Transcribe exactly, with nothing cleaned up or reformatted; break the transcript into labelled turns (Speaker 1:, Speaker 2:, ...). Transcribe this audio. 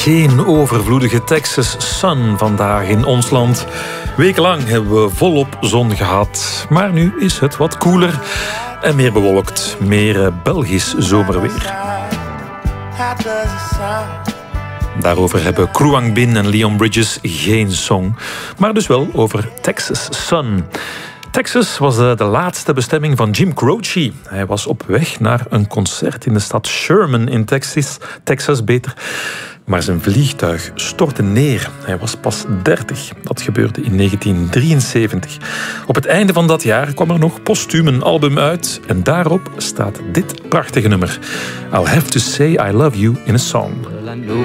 Speaker 1: Geen overvloedige Texas sun vandaag in ons land. Wekenlang hebben we volop zon gehad. Maar nu is het wat koeler en meer bewolkt. Meer Belgisch zomerweer. Daarover hebben Kruang Bin en Leon Bridges geen song. Maar dus wel over Texas sun. Texas was de laatste bestemming van Jim Croce. Hij was op weg naar een concert in de stad Sherman in Texas, Texas beter. Maar zijn vliegtuig stortte neer. Hij was pas dertig. Dat gebeurde in negentien drieënzeventig. Op het einde van dat jaar kwam er nog postuum een album uit. En daarop staat dit prachtige nummer. I'll have to say I love you in a song.